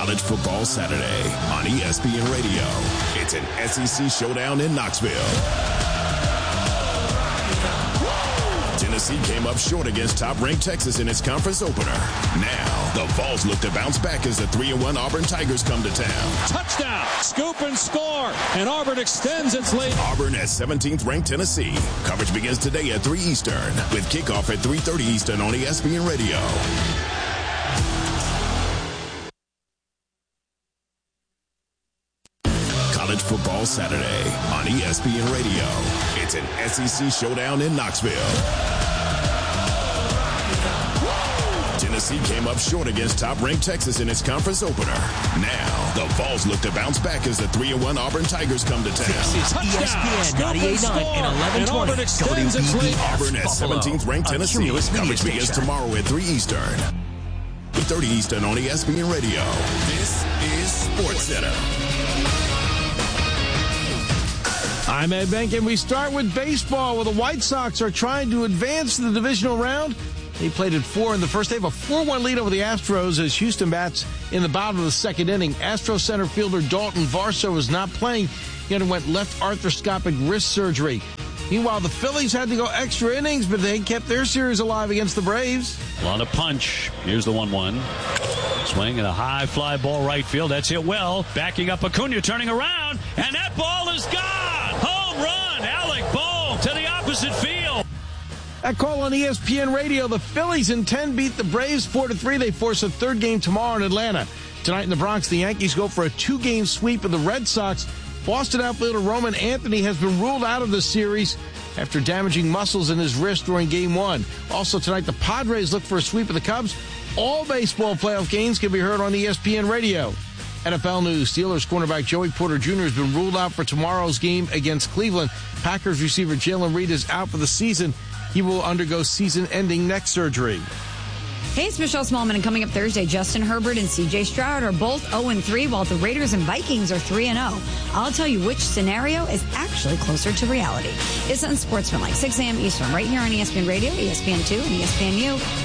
College Football Saturday on ESPN Radio. It's an SEC showdown in Knoxville. Tennessee came up short against top-ranked Texas in its conference opener. Now, the Vols look to bounce back as the 3-1 Auburn Tigers come to town. Touchdown! Scoop and score! And Auburn extends its lead. Auburn at 17th-ranked Tennessee. Coverage begins today at 3 Eastern, with kickoff at 3:30 Eastern on ESPN Radio. College Football Saturday on ESPN Radio. It's an SEC showdown in Knoxville. Tennessee came up short against top-ranked Texas in its conference opener. Now, the Vols look to bounce back as the 3-1 Auburn Tigers come to town. This is ESPN 98.9 and 1120. Auburn at 17th-ranked Tennessee. Coverage begins tomorrow at 3 Eastern. 3:30 Eastern on ESPN Radio. This is SportsCenter. I'm Ed Bank, and we start with baseball, where the White Sox are trying to advance to the divisional round. They played at 4 in the first. They have a 4-1 lead over the Astros as Houston bats in the bottom of the second inning. Astros center fielder Dalton Varsho is not playing. He underwent left arthroscopic wrist surgery. Meanwhile, the Phillies had to go extra innings, but they kept their series alive against the Braves. On a punch. Here's the 1-1. Swing and a high fly ball right field. That's hit well. Backing up Acuna, turning around, and that ball is gone. Home run. Alec Bohm to the opposite field. That call on ESPN Radio. The Phillies in 10 beat the Braves 4-3. They force a third game tomorrow in Atlanta. Tonight in the Bronx, the Yankees go for a 2-game sweep of the Red Sox. Boston outfielder Roman Anthony has been ruled out of the series after damaging muscles in his wrist during Game 1. Also tonight, the Padres look for a sweep of the Cubs. All baseball playoff games can be heard on ESPN Radio. NFL news, Steelers cornerback Joey Porter Jr. has been ruled out for tomorrow's game against Cleveland. Packers receiver Jalen Reed is out for the season. He will undergo season-ending neck surgery. Hey, it's Michelle Smallman, and coming up Thursday, Justin Herbert and C.J. Stroud are both 0-3, while the Raiders and Vikings are 3-0. I'll tell you which scenario is actually closer to reality. It's on Sportsman, like 6 a.m. Eastern, right here on ESPN Radio, ESPN2, and ESPNU.